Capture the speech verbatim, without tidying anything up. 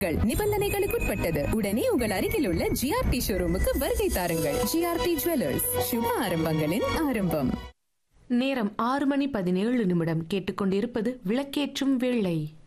நிபந்தனைகளுக்குட்பட்டது. உடனே உங்கள் அருகில் உள்ள ஜிஆர்டி ஷோரூமுக்கு வருகை தாருங்கள். ஜிஆர்டி ஜுவல்லர்ஸ், சுப ஆரம்பங்களின் ஆரம்பம். நேரம் ஆறு மணி பதினேழு நிமிடம். கேட்டுக்கொண்டிருப்பது விளக்கேற்றும் வேளை.